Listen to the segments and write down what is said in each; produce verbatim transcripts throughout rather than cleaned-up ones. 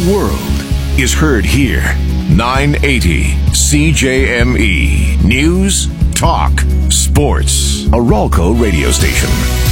world is heard here. nine eighty C J M E. News, talk, sports. A Ralco radio station.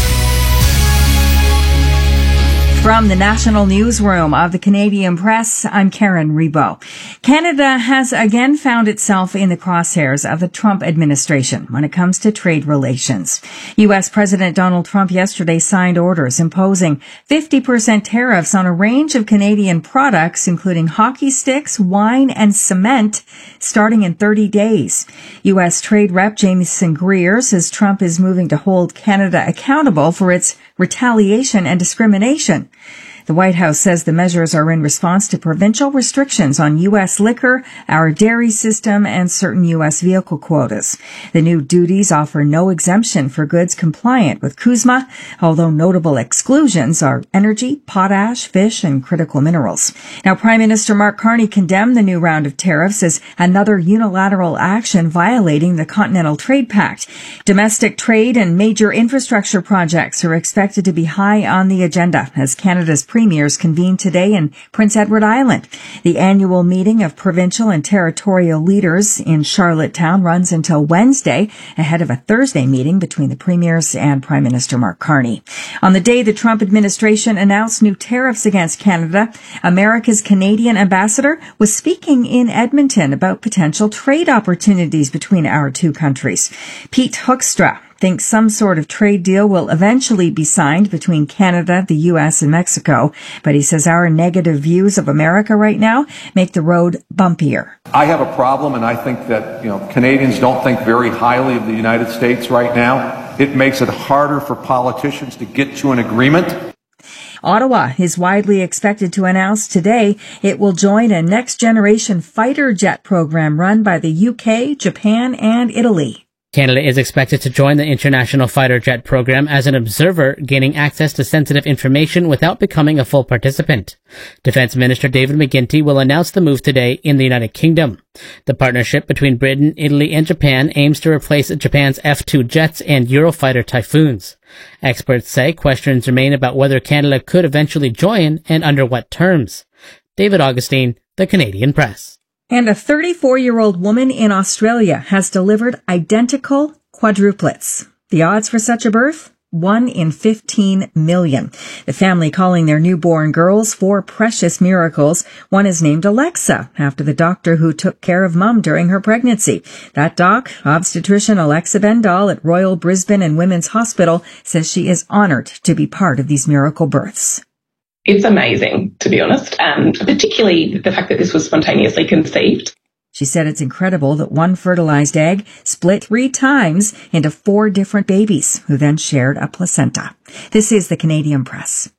From the National Newsroom of the Canadian Press, I'm Karen Rebo. Canada has again found itself in the crosshairs of the Trump administration when it comes to trade relations. U S. President Donald Trump yesterday signed orders imposing fifty percent tariffs on a range of Canadian products, including hockey sticks, wine, and cement, starting in thirty days. U S. Trade Rep Jameson Greer says Trump is moving to hold Canada accountable for its retaliation and discrimination. The White House says the measures are in response to provincial restrictions on U S liquor, our dairy system, and certain U S vehicle quotas. The new duties offer no exemption for goods compliant with CUSMA, although notable exclusions are energy, potash, fish, and critical minerals. Now, Prime Minister Mark Carney condemned the new round of tariffs as another unilateral action violating the Continental Trade Pact. Domestic trade and major infrastructure projects are expected to be high on the agenda as Canada's premiers convene today in Prince Edward Island. The annual meeting of provincial and territorial leaders in Charlottetown runs until Wednesday, ahead of a Thursday meeting between the premiers and Prime Minister Mark Carney. On the day the Trump administration announced new tariffs against Canada, America's Canadian ambassador was speaking in Edmonton about potential trade opportunities between our two countries. Pete Hoekstra thinks some sort of trade deal will eventually be signed between Canada, the U S, and Mexico, but he says our negative views of America right now make the road bumpier. I have a problem, and I think that, you know, Canadians don't think very highly of the United States right now. It makes it harder for politicians to get to an agreement. Ottawa is widely expected to announce today it will join a next-generation fighter jet program run by the U K, Japan, and Italy. Canada is expected to join the International Fighter Jet Program as an observer, gaining access to sensitive information without becoming a full participant. Defense Minister David McGuinty will announce the move today in the United Kingdom. The partnership between Britain, Italy, and Japan aims to replace Japan's F two jets and Eurofighter Typhoons. Experts say questions remain about whether Canada could eventually join and under what terms. David Augustine, The Canadian Press. And a thirty-four-year-old woman in Australia has delivered identical quadruplets. The odds for such a birth? One in fifteen million. The family calling their newborn girls four precious miracles. One is named Alexa, after the doctor who took care of Mum during her pregnancy. That doc, obstetrician Alexa Bendall at Royal Brisbane and Women's Hospital, says she is honored to be part of these miracle births. It's amazing, to be honest, and particularly the fact that this was spontaneously conceived. She said it's incredible that one fertilized egg split three times into four different babies who then shared a placenta. This is the Canadian Press.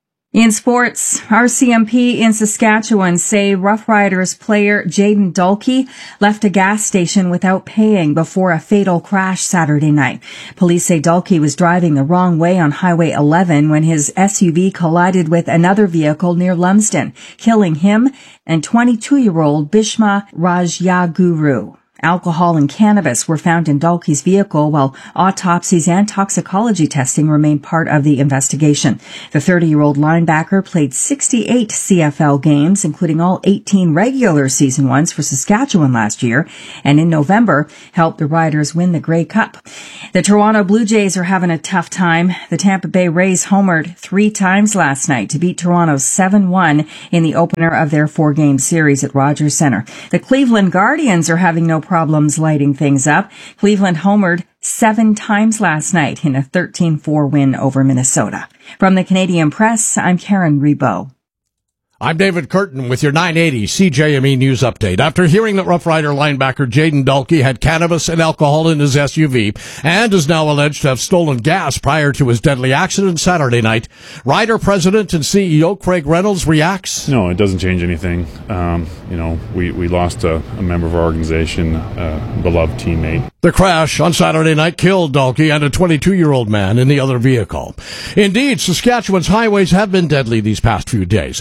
In sports, R C M P in Saskatchewan say Rough Riders player Jayden Dalkey left a gas station without paying before a fatal crash Saturday night. Police say Dalkey was driving the wrong way on Highway eleven when his S U V collided with another vehicle near Lumsden, killing him and twenty-two-year-old Bhishma Rajyaguru. Alcohol and cannabis were found in Dalkey's vehicle, while autopsies and toxicology testing remain part of the investigation. The thirty-year-old linebacker played sixty-eight C F L games, including all eighteen regular season ones for Saskatchewan last year, and in November helped the Riders win the Grey Cup. The Toronto Blue Jays are having a tough time. The Tampa Bay Rays homered three times last night to beat Toronto seven one in the opener of their four-game series at Rogers Centre. The Cleveland Guardians are having no problems lighting things up. Cleveland homered seven times last night in a thirteen four win over Minnesota. From the Canadian Press, I'm Karen Rebo. I'm David Curtin with your nine eighty C J M E News Update. After hearing that Rough Rider linebacker Jayden Dalkey had cannabis and alcohol in his S U V and is now alleged to have stolen gas prior to his deadly accident Saturday night, Rider President and C E O Craig Reynolds reacts. No, it doesn't change anything. Um, you know, we, we lost a, a member of our organization, a beloved teammate. The crash on Saturday night killed Dalkey and a twenty-two-year-old man in the other vehicle. Indeed, Saskatchewan's highways have been deadly these past few days. A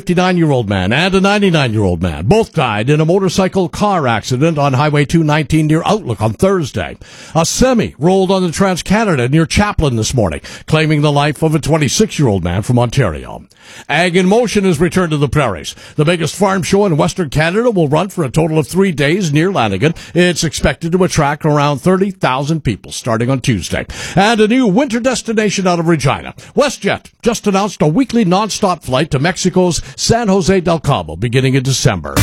fifty-nine-year-old man and a ninety-nine-year-old man both died in a motorcycle car accident on Highway two nineteen near Outlook on Thursday. A semi rolled on the Trans-Canada near Chaplin this morning, claiming the life of a twenty-six-year-old man from Ontario. Ag in Motion has returned to the prairies. The biggest farm show in Western Canada will run for a total of three days near Lanigan. It's expected to attract around thirty thousand people starting on Tuesday. And a new winter destination out of Regina. WestJet just announced a weekly non-stop flight to Mexico's San Jose del Cabo beginning in December.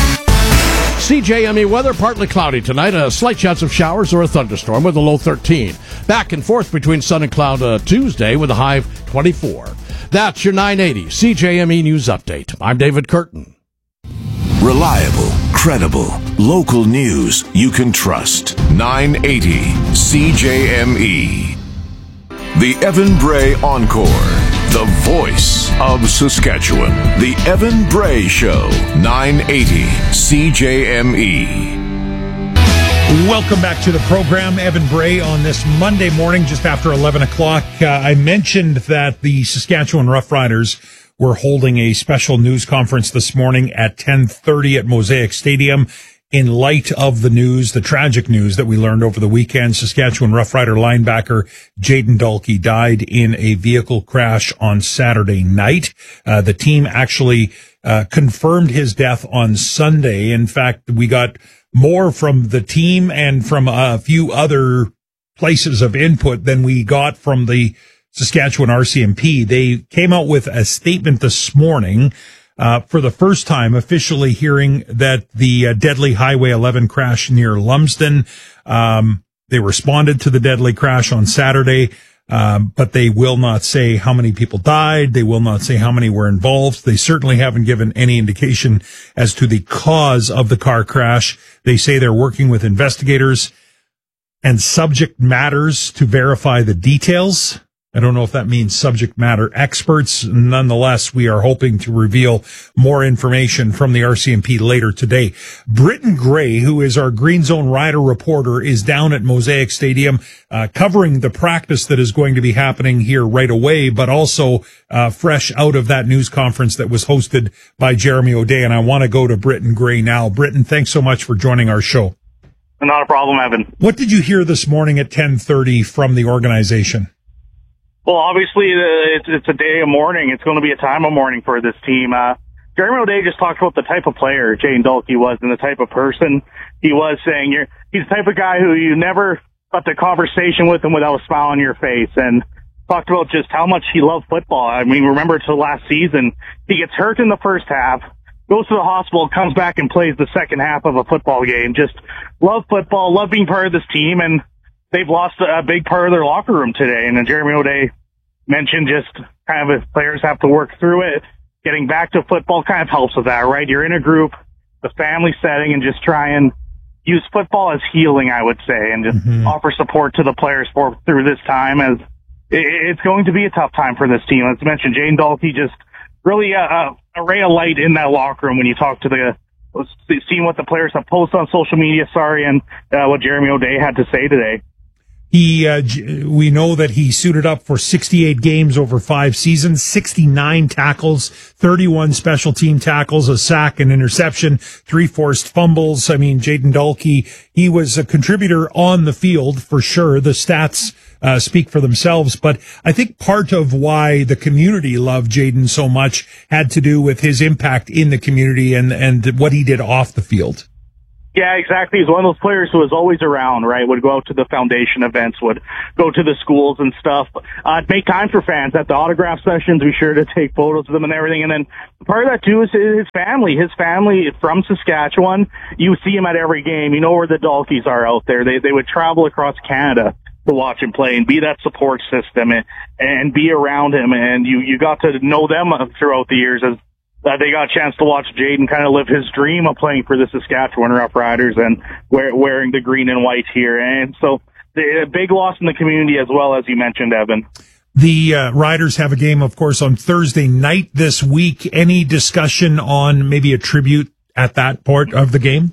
C J M E weather, partly cloudy tonight, a slight chance of showers or a thunderstorm with a low thirteen. Back and forth between sun and cloud uh, Tuesday with a high of twenty-four. That's your nine eighty C J M E News Update. I'm David Curtin. Reliable, credible, local news you can trust. nine eighty C J M E. The Evan Bray Encore. The voice of Saskatchewan. The Evan Bray Show. nine eighty C J M E. Welcome back to the program, Evan Bray, on this Monday morning, just after eleven o'clock. Uh, I mentioned that the Saskatchewan Roughriders were holding a special news conference this morning at ten thirty at Mosaic Stadium in light of the news, the tragic news that we learned over the weekend. Saskatchewan Roughrider linebacker Jayden Dalkey died in a vehicle crash on Saturday night. Uh, the team actually uh, confirmed his death on Sunday. In fact, we got more from the team and from a few other places of input than we got from the Saskatchewan R C M P. They came out with a statement this morning, uh, for the first time officially hearing that the uh, deadly Highway eleven crash near Lumsden, um, they responded to the deadly crash on Saturday, um, but they will not say how many people died. They will not say how many were involved. They certainly haven't given any indication as to the cause of the car crash. They say they're working with investigators and subject matters to verify the details. I don't know if that means subject matter experts. Nonetheless, we are hoping to reveal more information from the R C M P later today. Britton Gray, who is our Green Zone Rider reporter, is down at Mosaic Stadium uh, covering the practice that is going to be happening here right away, but also uh, fresh out of that news conference that was hosted by Jeremy O'Day. And I want to go to Britton Gray now. Britton, thanks so much for joining our show. Not a problem, Evan. What did you hear this morning at ten thirty from the organization? Well, obviously, uh, it's, it's a day of mourning. It's going to be a time of mourning for this team. Uh, Jeremy O'Day just talked about the type of player Jayden Dalkey was and the type of person he was, saying you're, he's the type of guy who you never got the conversation with him without a smile on your face, and talked about just how much he loved football. I mean, remember to last season, he gets hurt in the first half, goes to the hospital, comes back and plays the second half of a football game. Just love football, love being part of this team, and they've lost a big part of their locker room today. And Jeremy O'Day mentioned just kind of if players have to work through it, getting back to football kind of helps with that, right? You're in a group, the family setting, and just try and use football as healing, I would say, and just mm-hmm. offer support to the players for through this time, as it's going to be a tough time for this team. As mentioned, Jayden Dalkey just really a, a ray of light in that locker room when you talk to the seeing what the players have posted on social media, sorry, and uh, what Jeremy O'Day had to say today. He, uh, we know that he suited up for sixty-eight games over five seasons, sixty-nine tackles, thirty-one special team tackles, a sack, an interception, three forced fumbles. I mean, Jayden Dalkey, he was a contributor on the field for sure. The stats uh, speak for themselves, but I think part of why the community loved Jayden so much had to do with his impact in the community and, and what he did off the field. Yeah, exactly. He's one of those players who was always around, right? Would go out to the foundation events, would go to the schools and stuff. Uh, make time for fans at the autograph sessions. Be sure to take photos of them and everything. And then part of that too is his family. His family from Saskatchewan. You see him at every game. You know where the Dalkeys are out there. They they would travel across Canada to watch him play and be that support system and, and be around him. And you you got to know them throughout the years as Uh, they got a chance to watch Jayden kind of live his dream of playing for the Saskatchewan Roughriders and wear, wearing the green and white here. And so a big loss in the community as well, as you mentioned, Evan. The uh, Riders have a game, of course, on Thursday night this week. Any discussion on maybe a tribute at that part of the game?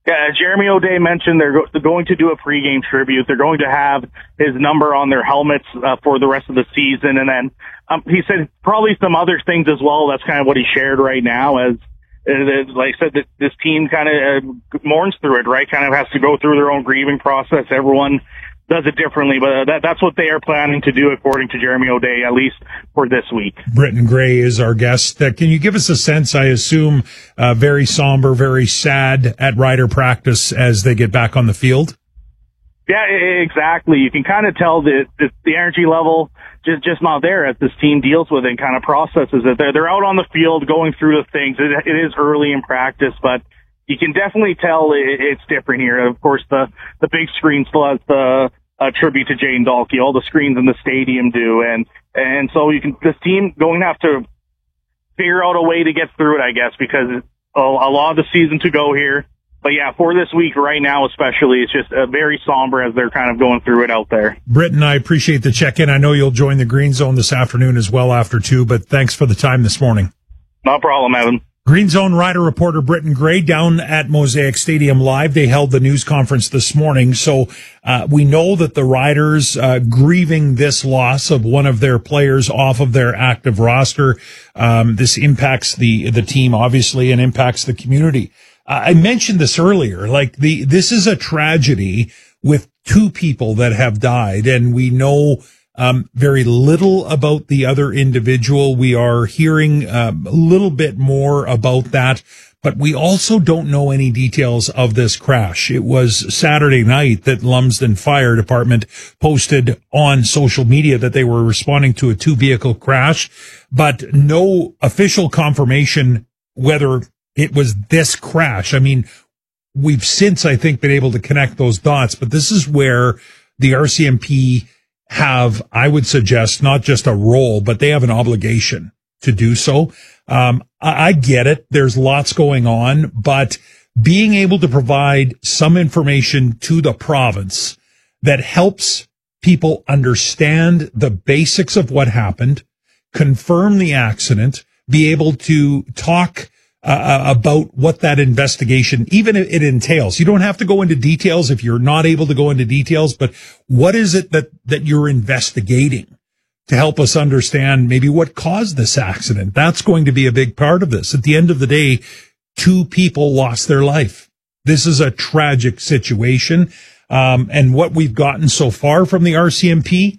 Yeah, Jeremy O'Day mentioned they're, go- they're going to do a pregame tribute. They're going to have his number on their helmets uh, for the rest of the season. And then um, he said probably some other things as well. That's kind of what he shared right now as, as like I said, that this team kind of uh, mourns through it, right? Kind of has to go through their own grieving process. Everyone does it differently, but that, that's what they are planning to do, according to Jeremy O'Day, at least for this week. Britton Gray is our guest. Uh, can you give us a sense, I assume, uh, very somber, very sad at rider practice as they get back on the field? Yeah, exactly. You can kind of tell that the, the energy level just just not there as this team deals with it and kind of processes it. They're, they're out on the field going through the things. It, it is early in practice, but you can definitely tell it, it's different here. Of course, the, the big screen still has the uh, tribute to Jane Dalkey. All the screens in the stadium do. And, and so you can, this team going to have to figure out a way to get through it, I guess, because a, a lot of the season to go here. But yeah, for this week right now especially, it's just uh, very somber as they're kind of going through it out there. Britton, I appreciate the check-in. I know you'll join the Green Zone this afternoon as well after two, but thanks for the time this morning. No problem, Evan. Green Zone rider reporter Britton Gray down at Mosaic Stadium Live. They held the news conference this morning. So uh, we know that the riders uh, grieving this loss of one of their players off of their active roster. Um, this impacts the the team, obviously, and impacts the community. Uh, I mentioned this earlier. Like the this is a tragedy with two people that have died, and we know Um, very little about the other individual. We are hearing um, a little bit more about that, but we also don't know any details of this crash. It was Saturday night that Lumsden Fire Department posted on social media that they were responding to a two vehicle crash, but no official confirmation whether it was this crash. I mean, we've since, I think, been able to connect those dots, but this is where the R C M P have, I would suggest, not just a role, but they have an obligation to do so. Um, I, I get it. There's lots going on, but being able to provide some information to the province that helps people understand the basics of what happened, confirm the accident, be able to talk Uh, about what that investigation, even if it entails. You don't have to go into details if you're not able to go into details, but what is it that, that you're investigating to help us understand maybe what caused this accident? That's going to be a big part of this. At the end of the day, two people lost their life. This is a tragic situation. Um, and what we've gotten so far from the R C M P,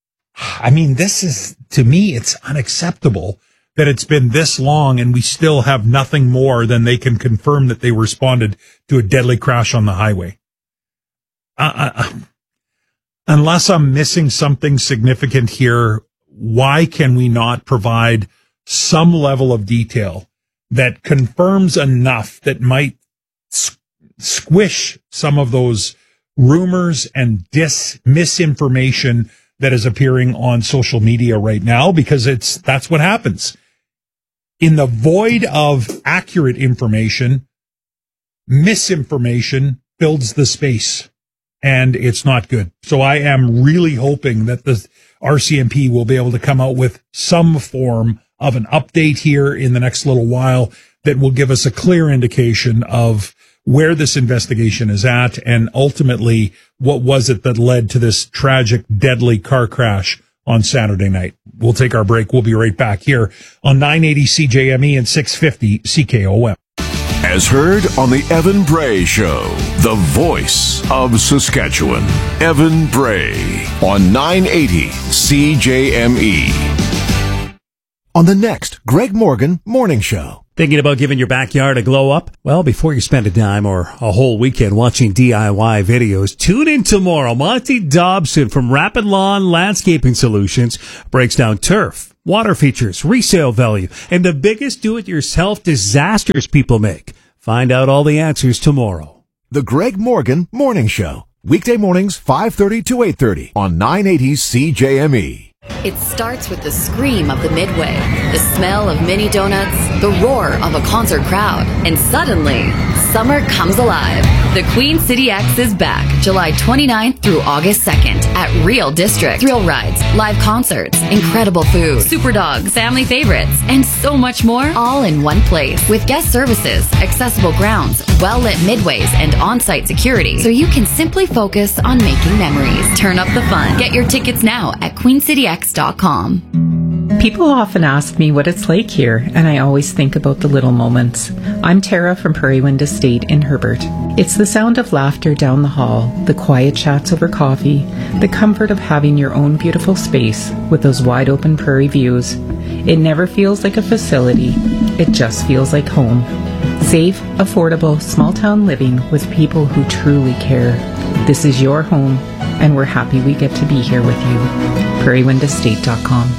I mean, this is, to me, it's unacceptable that it's been this long and we still have nothing more than they can confirm that they responded to a deadly crash on the highway. Uh, uh, unless I'm missing something significant here, why can we not provide some level of detail that confirms enough that might s- squish some of those rumors and dis misinformation that is appearing on social media right now? Because it's, that's what happens. In the void of accurate information, misinformation builds the space, and it's not good. So I am really hoping that the R C M P will be able to come out with some form of an update here in the next little while that will give us a clear indication of where this investigation is at and ultimately what was it that led to this tragic, deadly car crash on Saturday night. We'll take our break. We'll be right back here on nine eighty C J M E and six fifty C K O M. As heard on the Evan Bray Show, the voice of Saskatchewan. Evan Bray on nine eighty C J M E. On the next Greg Morgan Morning Show. Thinking about giving your backyard a glow up? Well, before you spend a dime or a whole weekend watching D I Y videos, tune in tomorrow. Monty Dobson from Rapid Lawn Landscaping Solutions breaks down turf, water features, resale value, and the biggest do-it-yourself disasters people make. Find out all the answers tomorrow. The Greg Morgan Morning Show. Weekday mornings five thirty to eight thirty on nine eighty C J M E. It starts with the scream of the Midway, the smell of mini donuts, the roar of a concert crowd, and suddenly, summer comes alive. The Queen City X is back July twenty-ninth through August second at Real District. Thrill rides, live concerts, incredible food, super dogs, family favorites, and so much more, all in one place. With guest services, accessible grounds, well-lit midways, and on-site security, so you can simply focus on making memories. Turn up the fun. Get your tickets now at queen city x dot com. People often ask me what it's like here, and I always think about the little moments. I'm Tara from Prairie Wind Estate in Herbert. It's the sound of laughter down the hall, the quiet chats over coffee, the comfort of having your own beautiful space with those wide open prairie views. It never feels like a facility, it just feels like home. Safe, affordable, small town living with people who truly care. This is your home, and we're happy we get to be here with you. prairie wind estate dot com.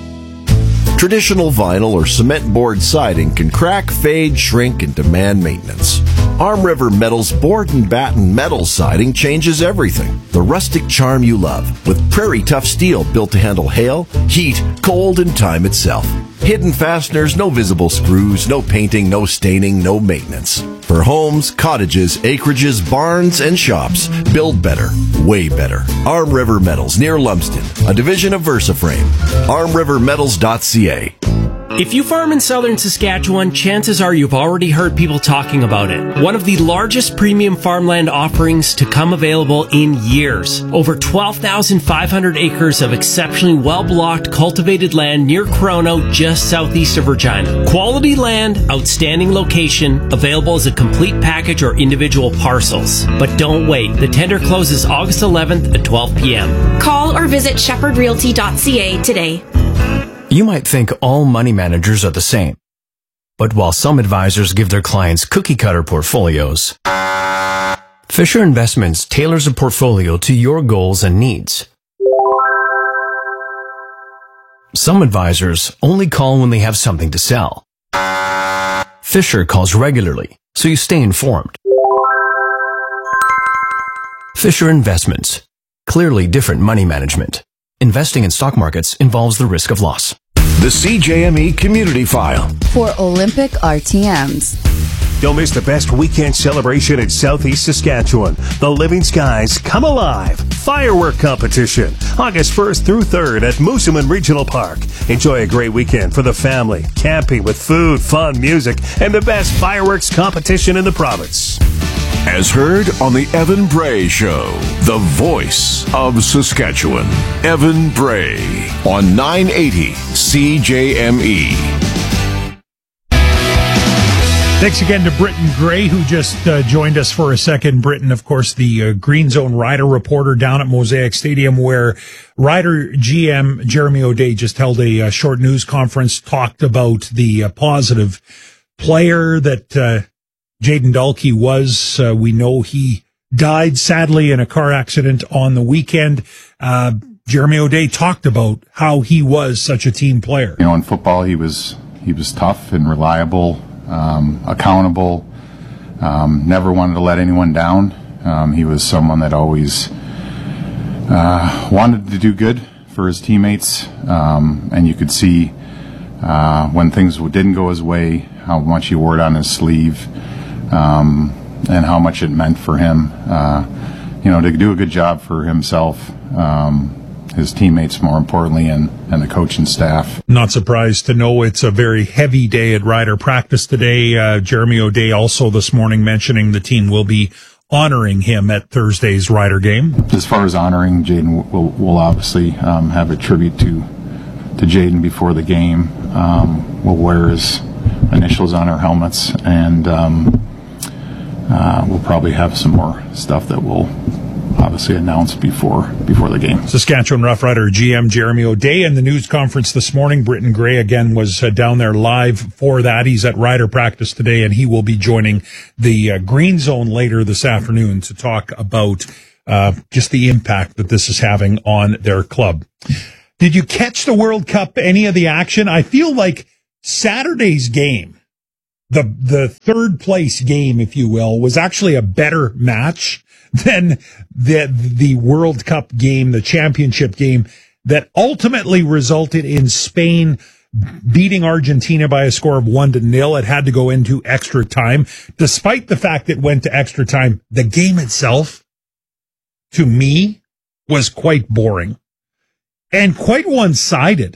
Traditional vinyl or cement board siding can crack, fade, shrink, and demand maintenance. Arm River Metal's board and batten metal siding changes everything. The rustic charm you love, with prairie tough steel built to handle hail, heat, cold, and time itself. Hidden fasteners, no visible screws, no painting, no staining, no maintenance. For homes, cottages, acreages, barns, and shops, build better, way better. Arm River Metals near Lumsden, a division of VersaFrame. arm river metals dot c a. If you farm in southern Saskatchewan, chances are you've already heard people talking about it. One of the largest premium farmland offerings to come available in years. Over twelve thousand five hundred acres of exceptionally well-blocked cultivated land near Corono, just southeast of Regina. Quality land, outstanding location, available as a complete package or individual parcels. But don't wait. The tender closes August eleventh at twelve p.m. Call or visit shepherd realty dot c a today. You might think all money managers are the same. But while some advisors give their clients cookie-cutter portfolios, Fisher Investments tailors a portfolio to your goals and needs. Some advisors only call when they have something to sell. Fisher calls regularly, so you stay informed. Fisher Investments. Clearly different money management. Investing in stock markets involves the risk of loss. The C J M E Community File. For Olympic R T Ms. Don't miss the best weekend celebration in Southeast Saskatchewan. The Living Skies Come Alive Firework Competition. August first through third at Moosomin Regional Park. Enjoy a great weekend for the family. Camping with food, fun, music, and the best fireworks competition in the province. As heard on the Evan Bray Show, the voice of Saskatchewan. Evan Bray on nine eighty C J M E. Thanks again to Britton Gray, who just uh, joined us for a second. Britton, of course, the uh, Green Zone Rider reporter down at Mosaic Stadium, where Rider G M Jeremy O'Day just held a uh, short news conference, talked about the uh, positive player that uh, Jayden Dalkey was. Uh, we know he died, sadly, in a car accident on the weekend. Uh, Jeremy O'Day talked about how he was such a team player. You know, in football, he was he was tough and reliable, um, accountable, um, never wanted to let anyone down. Um, he was someone that always uh, wanted to do good for his teammates, um, and you could see uh, when things didn't go his way, how much he wore it on his sleeve. Um, and how much it meant for him, uh, you know, to do a good job for himself, um, his teammates, more importantly, and, and the coaching staff. Not surprised to know it's a very heavy day at Rider practice today. Uh, Jeremy O'Day also this morning mentioning the team will be honoring him at Thursday's Rider game. As far as honoring, Jayden will, will obviously um, have a tribute to to Jayden before the game. Um, we'll wear his initials on our helmets, and um, Uh, we'll probably have some more stuff that we'll obviously announce before before the game. Saskatchewan Roughrider G M Jeremy O'Day in the news conference this morning. Britton Gray again was uh, down there live for that. He's at Rider practice today, and he will be joining the uh, Green Zone later this afternoon to talk about uh, just the impact that this is having on their club. Did you catch the World Cup, any of the action? I feel like Saturday's game, The the third place game, if you will, was actually a better match than the the World Cup game, the championship game that ultimately resulted in Spain beating Argentina by a score of one to nil. It had to go into extra time. Despite the fact it went to extra time, the game itself, to me, was quite boring and quite one-sided.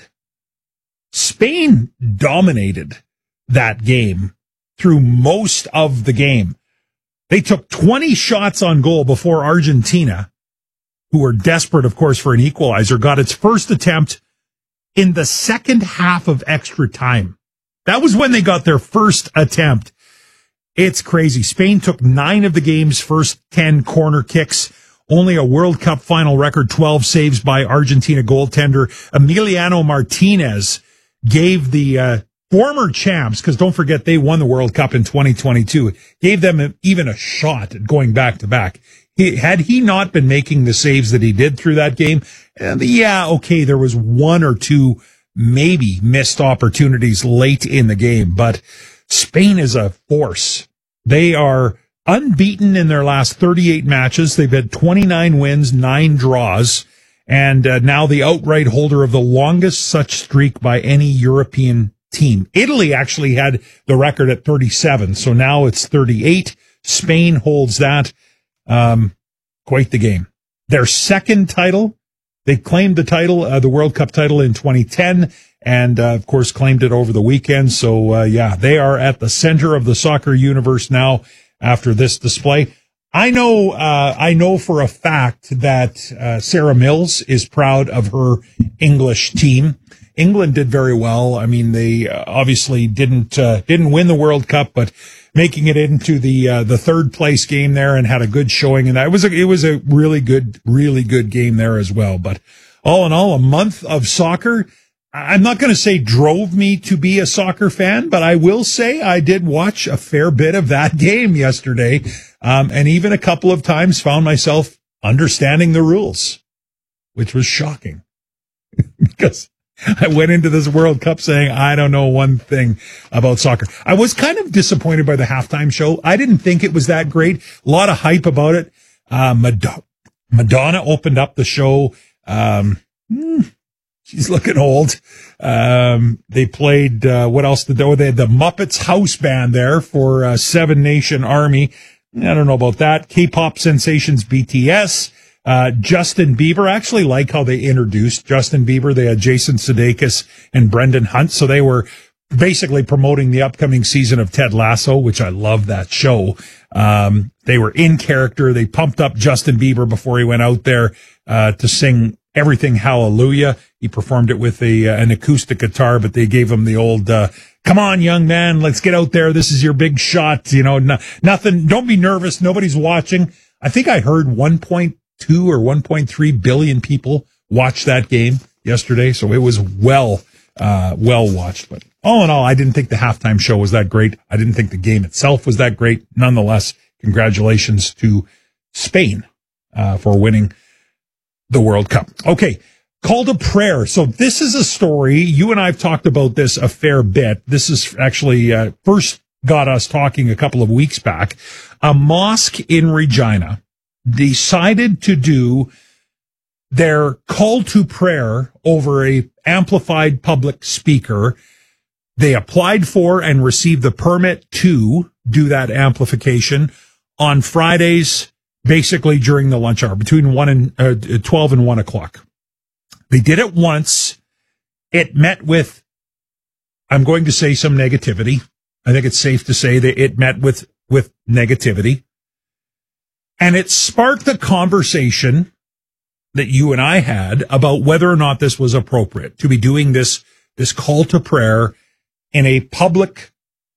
Spain dominated that game through most of the game. They took twenty shots on goal before Argentina, who were desperate, of course, for an equalizer, got its first attempt in the second half of extra time. That was when they got their first attempt. It's crazy. Spain took nine of the game's first ten corner kicks. Only a World Cup final record twelve saves by Argentina goaltender Emiliano Martinez gave the uh, former champs, because don't forget they won the World Cup in twenty twenty-two, gave them even a shot at going back to back. He, had he not been making the saves that he did through that game, uh, yeah, okay, there was one or two maybe missed opportunities late in the game, but Spain is a force. They are unbeaten in their last thirty-eight matches. They've had twenty-nine wins, nine draws, and uh, now the outright holder of the longest such streak by any European team. Italy actually had the record at thirty-seven, so now it's thirty-eight. Spain holds that. Um, quite the game. Their second title, they claimed the title, uh, the World Cup title in twenty ten, and uh, of course claimed it over the weekend. So uh, yeah, they are at the center of the soccer universe now after this display. I know, uh, I know for a fact that uh, Sarah Mills is proud of her English team. England did very well. I mean, they uh, obviously didn't uh, didn't win the World Cup, but making it into the uh, the third place game there and had a good showing, and that it was a, it was a really good, really good game there as well. But all in all, a month of soccer. I'm not going to say drove me to be a soccer fan, but I will say I did watch a fair bit of that game yesterday, um, and even a couple of times found myself understanding the rules, which was shocking because I went into this World Cup saying, I don't know one thing about soccer. I was kind of disappointed by the halftime show. I didn't think it was that great. A lot of hype about it. Uh, Madonna, Madonna opened up the show. Um, hmm, she's looking old. Um, they played, uh, what else did they, oh, they had the Muppets house band there for, uh, Seven Nation Army. I don't know about that. K-pop sensations B T S. Uh, Justin Bieber, I actually like how they introduced Justin Bieber. They had Jason Sudeikis and Brendan Hunt. So they were basically promoting the upcoming season of Ted Lasso, which I love that show. Um, they were in character. They pumped up Justin Bieber before he went out there, uh, to sing Everything Hallelujah. He performed it with a, uh, an acoustic guitar, but they gave him the old, uh, come on, young man, let's get out there. This is your big shot. You know, no, nothing, don't be nervous. Nobody's watching. I think I heard one point two or one point three billion people watched that game yesterday. So it was well, uh, well watched. But all in all, I didn't think the halftime show was that great. I didn't think the game itself was that great. Nonetheless, congratulations to Spain, uh, for winning the World Cup. Okay. Call to prayer. So this is a story. You and I have talked about this a fair bit. This is actually, uh, first got us talking a couple of weeks back. A mosque in Regina decided to do their call to prayer over a amplified public speaker. They applied for and received the permit to do that amplification on Fridays, basically during the lunch hour, between one and uh, twelve and one o'clock. They did it once. It met with, I'm going to say, some negativity. I think it's safe to say that it met with, with negativity. And it sparked a conversation that you and I had about whether or not this was appropriate to be doing this, this call to prayer in a public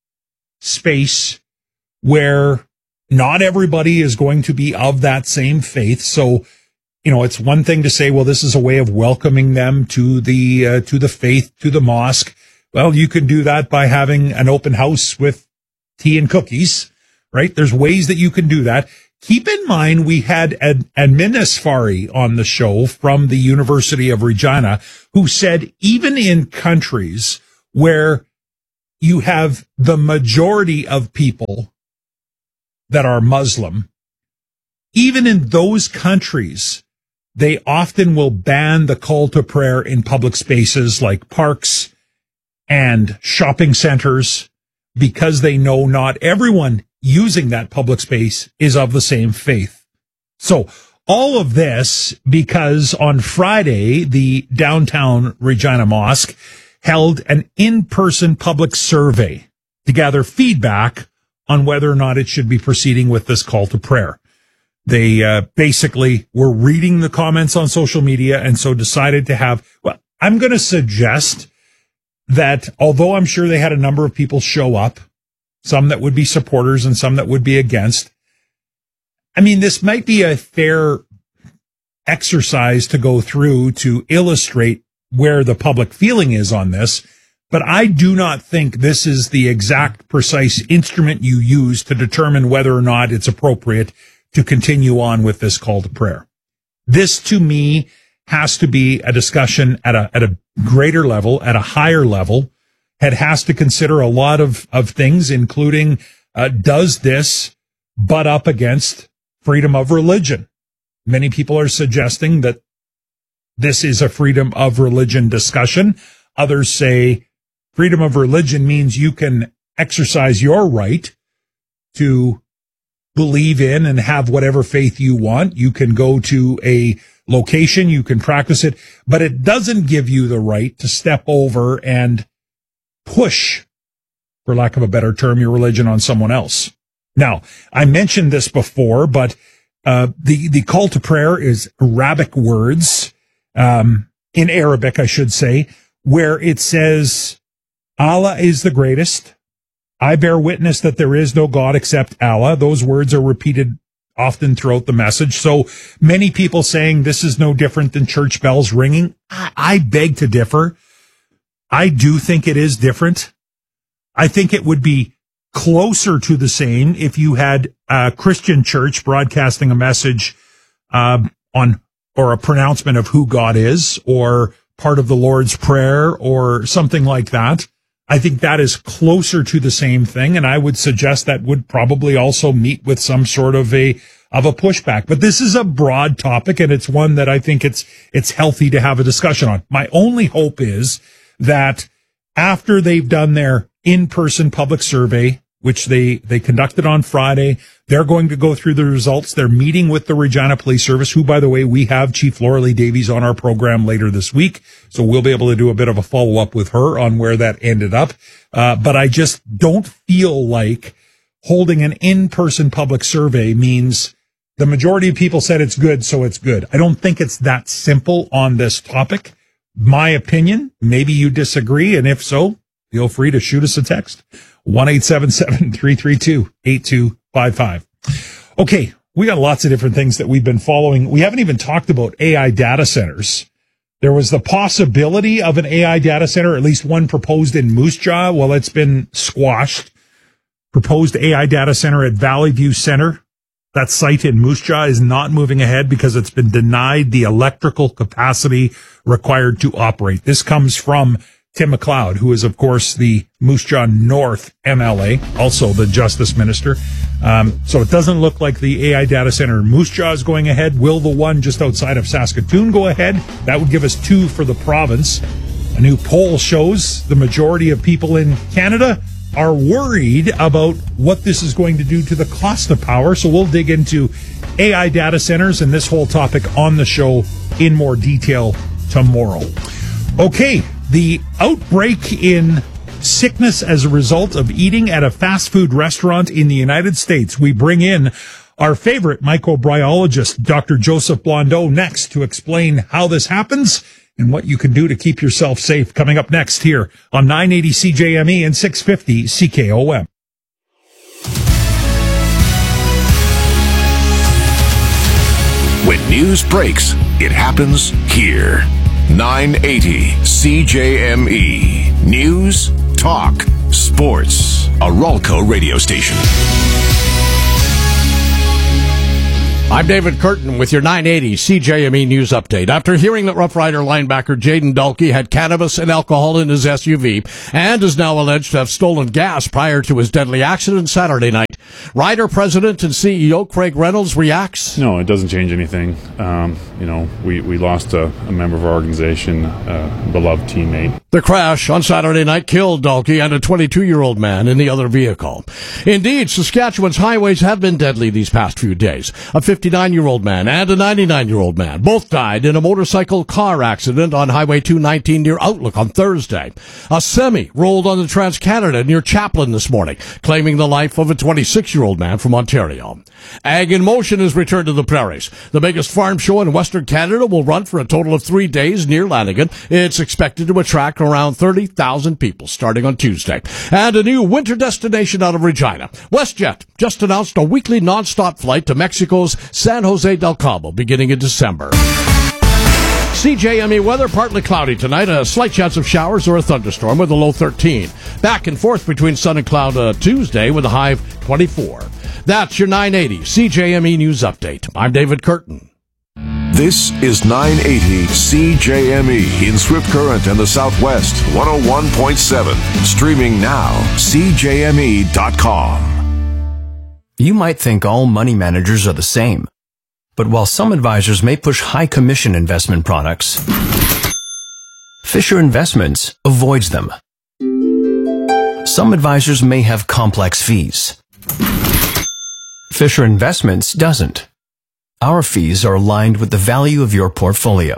space where not everybody is going to be of that same faith. So, you know, it's one thing to say, well, this is a way of welcoming them to the, uh, to the faith, to the mosque. Well, you can do that by having an open house with tea and cookies, right? There's ways that you can do that. Keep in mind, we had Ad- Admin Asfari on the show from the University of Regina, who said even in countries where you have the majority of people that are Muslim, even in those countries, they often will ban the call to prayer in public spaces like parks and shopping centers because they know not everyone using that public space is of the same faith. So all of this because on Friday, the downtown Regina Mosque held an in-person public survey to gather feedback on whether or not it should be proceeding with this call to prayer. They uh, basically were reading the comments on social media and so decided to have, well, I'm going to suggest that although I'm sure they had a number of people show up, some that would be supporters and some that would be against, I mean, this might be a fair exercise to go through to illustrate where the public feeling is on this. But I do not think this is the exact precise instrument you use to determine whether or not it's appropriate to continue on with this call to prayer. This, to me, has to be a discussion at a at a greater level, at a higher level. It has to consider a lot of, of things, including uh, does this butt up against freedom of religion? Many people are suggesting that this is a freedom of religion discussion. Others say freedom of religion means you can exercise your right to believe in and have whatever faith you want. You can go to a location, you can practice it, but it doesn't give you the right to step over and push, for lack of a better term, your religion on someone else. Now, I mentioned this before, but uh, the, the call to prayer is Arabic words, um, in Arabic, I should say, where it says, Allah is the greatest. I bear witness that there is no God except Allah. Those words are repeated often throughout the message. So many people saying this is no different than church bells ringing. I, I beg to differ. I do think it is different. I think it would be closer to the same if you had a Christian church broadcasting a message uh, on or a pronouncement of who God is, or part of the Lord's Prayer, or something like that. I think that is closer to the same thing, and I would suggest that would probably also meet with some sort of a of a pushback. But this is a broad topic, and it's one that I think it's it's healthy to have a discussion on. My only hope is that after they've done their in-person public survey, which they, they conducted on Friday, they're going to go through the results. They're meeting with the Regina Police Service, who, by the way, we have Chief Laura Lee Davies on our program later this week. So we'll be able to do a bit of a follow-up with her on where that ended up. Uh, but I just don't feel like holding an in-person public survey means the majority of people said it's good, so it's good. I don't think it's that simple on this topic. My opinion, maybe you disagree, and if so, feel free to shoot us a text. one eight seven seven, three three two, eight two five five. Okay, we got lots of different things that we've been following. We haven't even talked about A I data centers. There was the possibility of an A I data center, at least one proposed in Moose Jaw. Well, it's been squashed. Proposed A I data center at Valley View Center. That site in Moose Jaw is not moving ahead because it's been denied the electrical capacity required to operate. This comes from Tim McLeod, who is, of course, the Moose Jaw North M L A, also the Justice Minister. Um, so it doesn't look like the A I data center in Moose Jaw is going ahead. Will the one just outside of Saskatoon go ahead? That would give us two for the province. A new poll shows the majority of people in Canada are worried about what this is going to do to the cost of power. So we'll dig into A I data centers and this whole topic on the show in more detail tomorrow. Okay, the outbreak in sickness as a result of eating at a fast food restaurant in the United States. We bring in our favorite microbiologist, Doctor Joseph Blondeau, next to explain how this happens and what you can do to keep yourself safe. Coming up next here on nine eighty C J M E and six fifty C K O M. When news breaks, it happens here. nine eighty C J M E. News, talk, sports. A Ralco radio station. I'm David Curtin with your nine eighty C J M E News Update. After hearing that Rough Rider linebacker Jayden Dalkey had cannabis and alcohol in his S U V and is now alleged to have stolen gas prior to his deadly accident Saturday night, Ryder president and C E O Craig Reynolds reacts. No, it doesn't change anything. Um, you know, we, we lost a, a member of our organization, a beloved teammate. The crash on Saturday night killed Dalkey and a twenty-two-year-old man in the other vehicle. Indeed, Saskatchewan's highways have been deadly these past few days. A fifty-nine-year-old man and a ninety-nine-year-old man both died in a motorcycle car accident on Highway two nineteen near Outlook on Thursday. A semi rolled on the Trans-Canada near Chaplin this morning, claiming the life of a twenty-six-year-old man from Ontario. Ag in Motion has returned to the prairies. The biggest farm show in Western Canada will run for a total of three days near Lanigan. It's expected to attract around thirty thousand people starting on Tuesday. And a new winter destination out of Regina. WestJet just announced a weekly non-stop flight to Mexico's San Jose del Cabo beginning in December. C J M E weather, partly cloudy tonight, a slight chance of showers or a thunderstorm with a low thirteen. Back and forth between sun and cloud uh, Tuesday with a high of twenty-four. That's your nine eighty C J M E News Update. I'm David Curtin. This is nine eighty C J M E in Swift Current and the Southwest, one oh one point seven. Streaming now, C J M E dot com. You might think all money managers are the same. But while some advisors may push high commission investment products, Fisher Investments avoids them. Some advisors may have complex fees. Fisher Investments doesn't. Our fees are aligned with the value of your portfolio.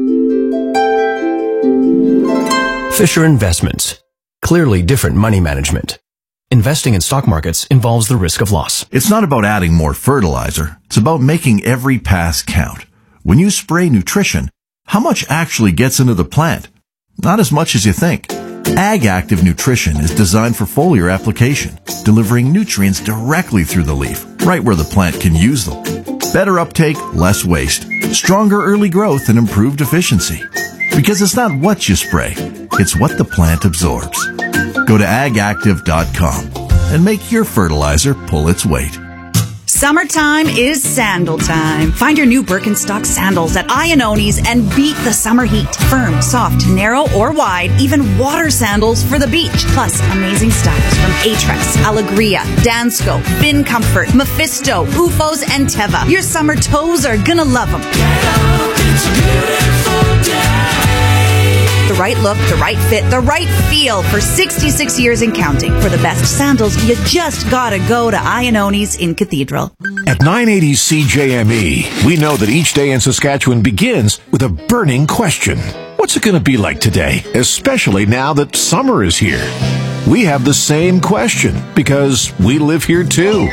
Fisher Investments. Clearly different money management. Investing in stock markets involves the risk of loss. It's not about adding more fertilizer. It's about making every pass count. When you spray nutrition, how much actually gets into the plant? Not as much as you think. Ag Active Nutrition is designed for foliar application, delivering nutrients directly through the leaf, right where the plant can use them. Better uptake, less waste, stronger early growth, and improved efficiency. Because it's not what you spray, it's what the plant absorbs. Go to ag active dot com and make your fertilizer pull its weight. Summertime is sandal time. Find your new Birkenstock sandals at Iannoni's and beat the summer heat. Firm, soft, narrow, or wide, even water sandals for the beach. Plus, amazing styles from Aetrex, Allegria, Dansko, Bin Comfort, Mephisto, U F Os, and Teva. Your summer toes are gonna love them. It's a beautiful day. The right look, the right fit, the right feel for sixty-six years and counting. For the best sandals, you just gotta go to Iannoni's in Cathedral. At nine eighty C J M E, we know that each day in Saskatchewan begins with a burning question. What's it going to be like today, especially now that summer is here? We have the same question because we live here too.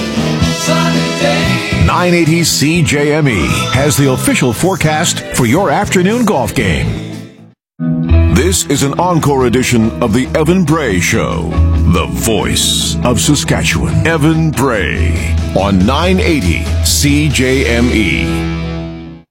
nine eighty C J M E has the official forecast for your afternoon golf game. This is an encore edition of the Evan Bray Show, the voice of Saskatchewan. Evan Bray on nine eighty C J M E.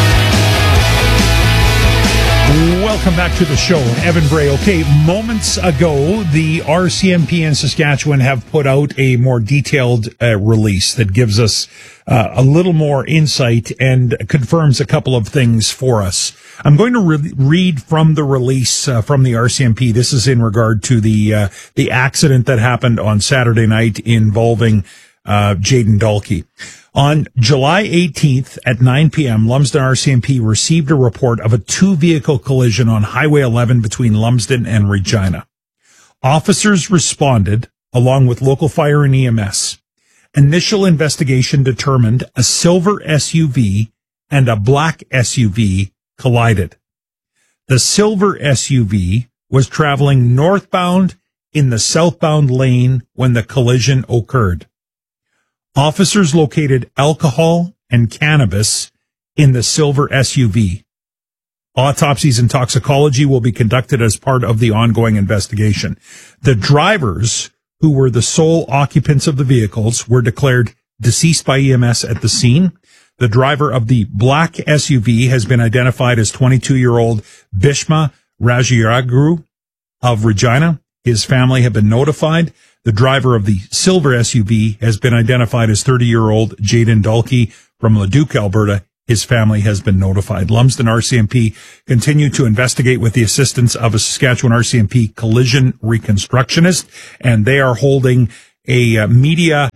Welcome back to the show. Evan Bray. Okay, moments ago, the R C M P in Saskatchewan have put out a more detailed uh, release that gives us uh, a little more insight and confirms a couple of things for us. I'm going to re- read from the release uh, from the R C M P. This is in regard to the uh, the accident that happened on Saturday night involving uh, Jayden Dalkey. On July eighteenth at nine p.m., Lumsden R C M P received a report of a two-vehicle collision on Highway eleven between Lumsden and Regina. Officers responded, along with local fire and E M S. Initial investigation determined a silver S U V and a black S U V collided. The silver S U V was traveling northbound in the southbound lane when the collision occurred. Officers located alcohol and cannabis in the silver S U V. Autopsies and toxicology will be conducted as part of the ongoing investigation. The drivers, who were the sole occupants of the vehicles, were declared deceased by E M S at the scene. The driver of the black S U V has been identified as twenty-two-year-old Bhishma Rajaguru of Regina. His family have been notified. The driver of the silver S U V has been identified as thirty-year-old Jayden Dalkey from Leduc, Alberta. His family has been notified. Lumsden R C M P continue to investigate with the assistance of a Saskatchewan R C M P collision reconstructionist, and they are holding a uh, media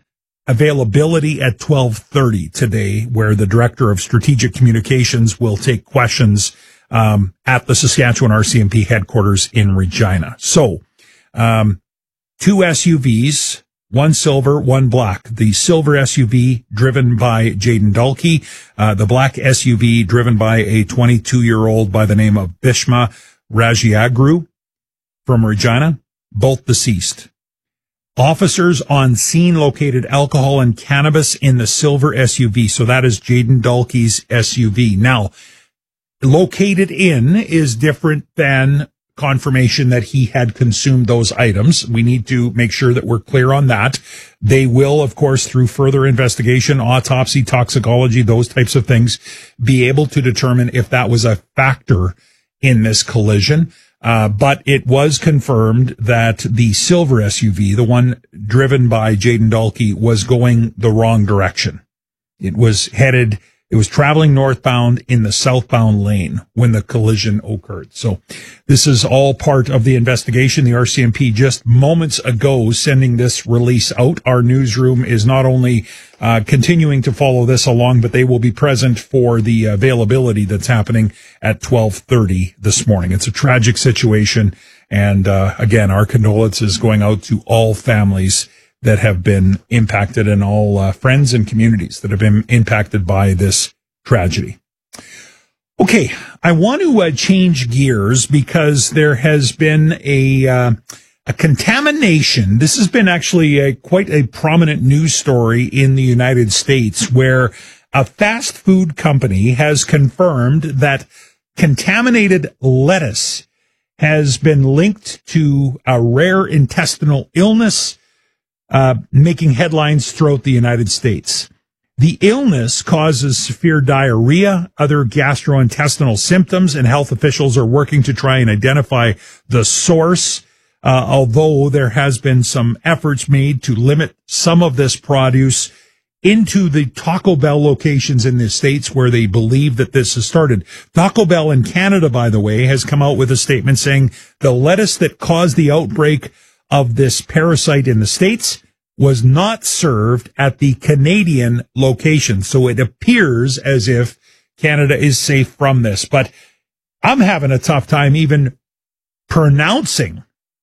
availability at twelve thirty today, where the Director of Strategic Communications will take questions um, at the Saskatchewan R C M P headquarters in Regina. So, um, two S U Vs, one silver, one black. The silver S U V driven by Jaden Dalkey, uh, the black S U V driven by a twenty-two-year-old by the name of Bishma Rajiagru from Regina, both deceased. Officers on scene located alcohol and cannabis in the silver S U V. So that is Jaden Dalkey's S U V. Now, located in is different than confirmation that he had consumed those items. We need to make sure that we're clear on that. They will, of course, through further investigation, autopsy, toxicology, those types of things, be able to determine if that was a factor in this collision. Uh, but it was confirmed that the silver S U V, the one driven by Jaden Dalkey, was going the wrong direction. It was headed It was traveling northbound in the southbound lane when the collision occurred. So this is all part of the investigation. The R C M P just moments ago sending this release out. Our newsroom is not only uh, continuing to follow this along, but they will be present for the availability that's happening at twelve thirty this morning. It's a tragic situation. And uh, again, our condolences going out to all families that have been impacted and all uh, friends and communities that have been impacted by this tragedy. Okay, I want to uh, change gears because there has been a uh, a contamination. This has been actually a, quite a prominent news story in the United States, where a fast food company has confirmed that contaminated lettuce has been linked to a rare intestinal illness, Uh, making headlines throughout the United States. The illness causes severe diarrhea, other gastrointestinal symptoms, and health officials are working to try and identify the source, uh, although there has been some efforts made to limit some of this produce into the Taco Bell locations in the States where they believe that this has started. Taco Bell in Canada, by the way, has come out with a statement saying the lettuce that caused the outbreak of this parasite in the States was not served at the Canadian location. So it appears as if Canada is safe from this. But I'm having a tough time even pronouncing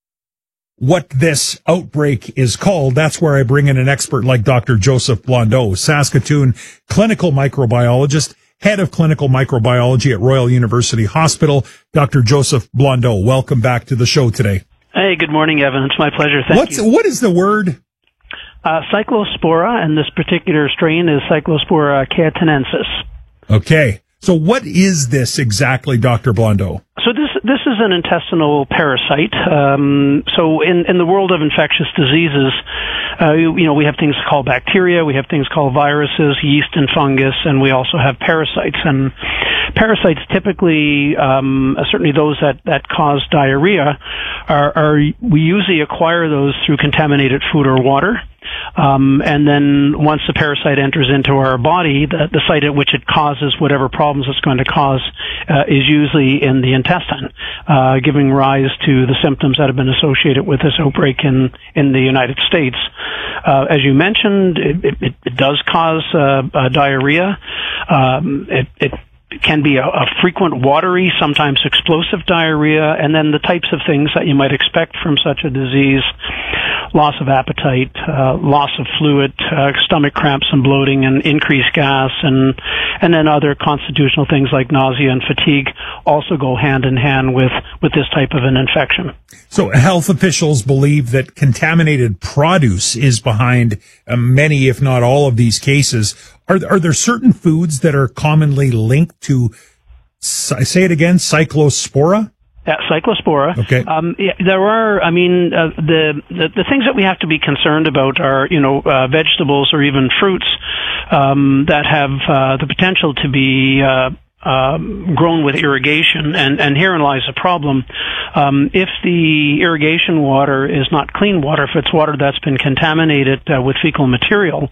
what this outbreak is called. That's where I bring in an expert like Doctor Joseph Blondeau, Saskatoon clinical microbiologist, head of clinical microbiology at Royal University Hospital. Doctor Joseph Blondeau, welcome back to the show today. Hey, good morning, Evan. It's my pleasure. Thank What's, you. What is the word? Uh, Cyclospora, and this particular strain is Cyclospora cayetanensis. Okay. So what is this exactly, Doctor Blondeau? So this this is an intestinal parasite. Um, so in, in the world of infectious diseases, uh, you, you know, we have things called bacteria, we have things called viruses, yeast and fungus, and we also have parasites. And parasites typically, um, certainly those that, that cause diarrhea, are, are we usually acquire those through contaminated food or water. Um, and then once the parasite enters into our body, the, the site at which it causes whatever problems it's going to cause uh, is usually in the intestine, uh, giving rise to the symptoms that have been associated with this outbreak in, in the United States. Uh, as you mentioned, it, it, it does cause uh, uh, diarrhea. Um, it, it can be a, a frequent watery, sometimes explosive diarrhea, and then the types of things that you might expect from such a disease: loss of appetite, uh, loss of fluid, uh, stomach cramps and bloating, and increased gas, and and then other constitutional things like nausea and fatigue also go hand in hand with, with this type of an infection. So health officials believe that contaminated produce is behind uh, many, if not all, of these cases. Are, are there certain foods that are commonly linked to, say it again, Cyclospora? Yeah, Cyclospora. Okay. Um, yeah, there are, I mean, uh, the, the the things that we have to be concerned about are, you know, uh, vegetables or even fruits um, that have uh, the potential to be uh, um, grown with irrigation, and, and herein lies the problem. Um, if the irrigation water is not clean water, if it's water that's been contaminated uh, with fecal material,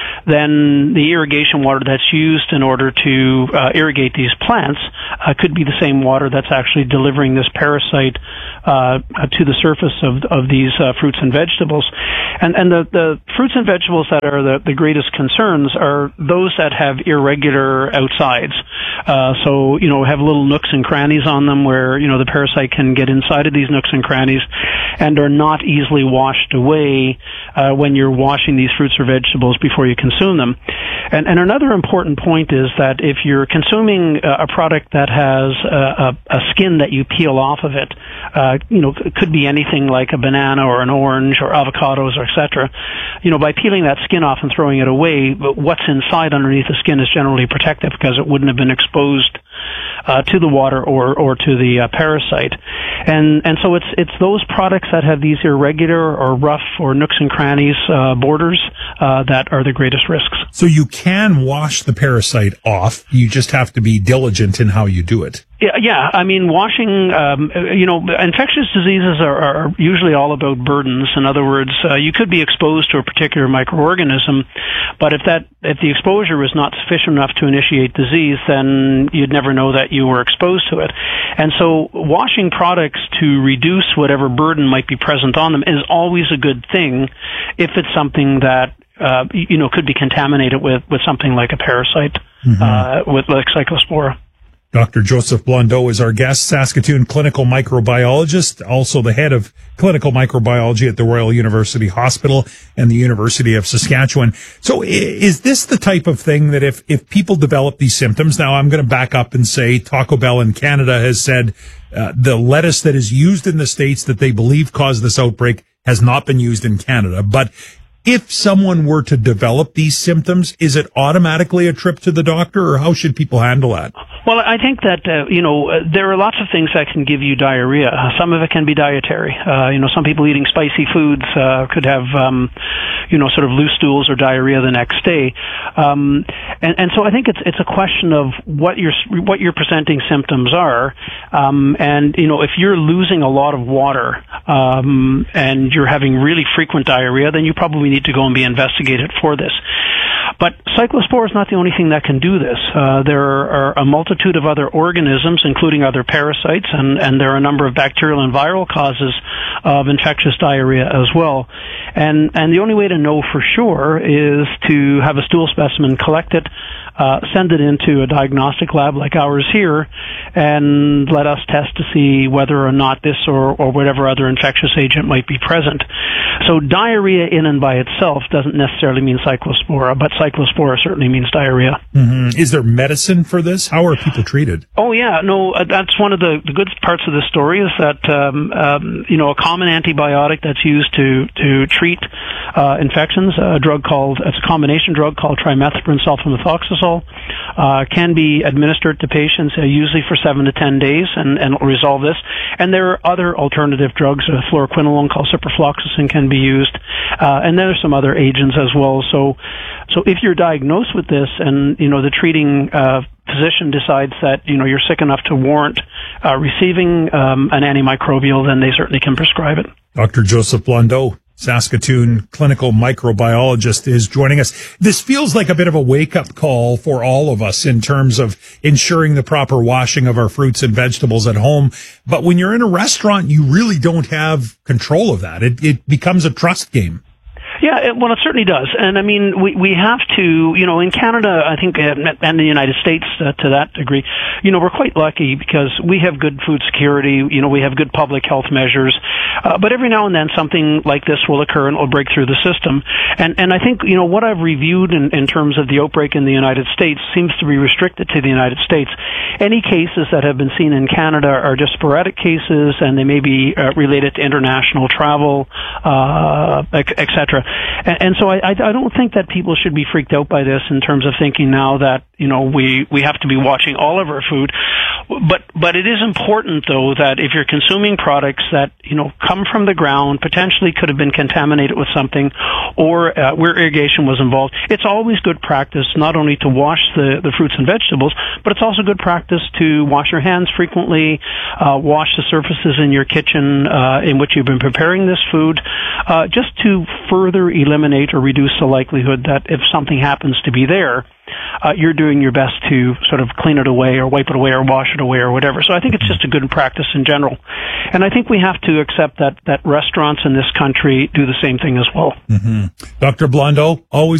then the irrigation water that's used in order to uh, irrigate these plants uh, could be the same water that's actually delivering this parasite uh, to the surface of of these uh, fruits and vegetables. And and the, the fruits and vegetables that are the, the greatest concerns are those that have irregular outsides. Uh, so, you know, have little nooks and crannies on them where, you know, the parasite can get inside of these nooks and crannies and are not easily washed away uh, when you're washing these fruits or vegetables before you consume them. And, and another important point is that if you're consuming a product that has a, a, a skin that you peel off of it, uh, you know, it could be anything like a banana or an orange or avocados or et cetera. You know, by peeling that skin off and throwing it away, what's inside underneath the skin is generally protective because it wouldn't have been exposed uh, to the water or, or to the uh, parasite. And, and so it's, it's those products that have these irregular or rough or nooks and crannies, uh, borders, uh, that are the greatest risks. So you can wash the parasite off. You just have to be diligent in how you do it. Yeah, yeah. I mean, washing, um, you know, infectious diseases are, are usually all about burdens. In other words, uh, you could be exposed to a particular microorganism, but if that, if the exposure was not sufficient enough to initiate disease, then you'd never know that you were exposed to it. And so washing products to reduce whatever burden might be present on them is always a good thing if it's something that uh, you know, could be contaminated with, with something like a parasite, mm-hmm. uh, with like Cyclospora. Doctor Joseph Blondeau is our guest, Saskatoon clinical microbiologist, also the head of clinical microbiology at the Royal University Hospital and the University of Saskatchewan. So is this the type of thing that if, if people develop these symptoms, now I'm going to back up and say Taco Bell in Canada has said uh, the lettuce that is used in the States that they believe caused this outbreak has not been used in Canada. But if someone were to develop these symptoms, is it automatically a trip to the doctor, or how should people handle that? Well, I think that, uh, you know, uh, there are lots of things that can give you diarrhea. Uh, some of it can be dietary. Uh, you know, some people eating spicy foods uh, could have, um, you know, sort of loose stools or diarrhea the next day. Um, and, and so I think it's it's a question of what your what your presenting symptoms are. Um, and, you know, if you're losing a lot of water um, and you're having really frequent diarrhea, then you probably need to go and be investigated for this. But Cyclospora is not the only thing that can do this. Uh, there are a multitude of other organisms, including other parasites, and, and there are a number of bacterial and viral causes of infectious diarrhea as well. And, and the only way to know for sure is to have a stool specimen collected, uh, send it into a diagnostic lab like ours here, and let us test to see whether or not this or, or whatever other infectious agent might be present. So diarrhea in and by itself doesn't necessarily mean Cyclospora, but Cyclospora certainly means diarrhea. Mm-hmm. Is there medicine for this? How are people treated? Oh, yeah. No, uh, that's one of the, the good parts of this story is that, um, um, you know, a common antibiotic that's used to, to treat uh, infections, a drug called, it's a combination drug called trimethoprim sulfamethoxazole, uh, can be administered to patients uh, usually for seven to ten days and, and will resolve this. And there are other alternative drugs, uh, fluoroquinolone called ciprofloxacin can be used, uh, and there are some other agents as well. So, so if you're diagnosed with this and, you know, the treating uh, physician decides that, you know, you're sick enough to warrant uh, receiving um, an antimicrobial, then they certainly can prescribe it. Doctor Joseph Blondeau, Saskatoon clinical microbiologist, is joining us. This feels like a bit of a wake-up call for all of us in terms of ensuring the proper washing of our fruits and vegetables at home. But when you're in a restaurant, you really don't have control of that. It, it becomes a trust game. Yeah, it, well, it certainly does. And I mean, we, we have to, you know, in Canada, I think, and the United States uh, to that degree, you know, we're quite lucky because we have good food security, you know, we have good public health measures. Uh, but every now and then something like this will occur and it will break through the system. And, and I think, you know, what I've reviewed in, in terms of the outbreak in the United States seems to be restricted to the United States. Any cases that have been seen in Canada are just sporadic cases and they may be uh, related to international travel, uh, et cetera. And, and so I, I don't think that people should be freaked out by this in terms of thinking now that, you know, we, we have to be watching all of our food. But, but it is important, though, that if you're consuming products that, you know, come from the ground, potentially could have been contaminated with something, or uh, where irrigation was involved, it's always good practice not only to wash the, the fruits and vegetables, but it's also good practice to wash your hands frequently, uh, wash the surfaces in your kitchen uh, in which you've been preparing this food, uh, just to further eliminate or reduce the likelihood that if something happens to be there, Uh, you're doing your best to sort of clean it away or wipe it away or wash it away or whatever. So I think it's just a good practice in general. And I think we have to accept that, that restaurants in this country do the same thing as well. Mm-hmm. Doctor Blondeau, always